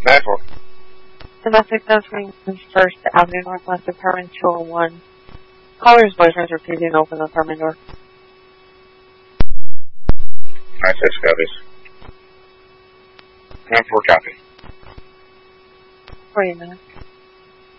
9-4. Domestic suffering First Avenue Northwest apartment 201. Caller's boyfriend's refusing to open the apartment door. 9-6 copies. 9-4 copy. 40 minutes.